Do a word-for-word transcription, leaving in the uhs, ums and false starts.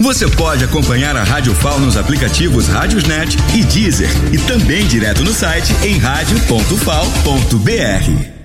Você pode acompanhar a Rádio F A O nos aplicativos Rádiosnet e Deezer e também direto no site em rádio ponto fal ponto br.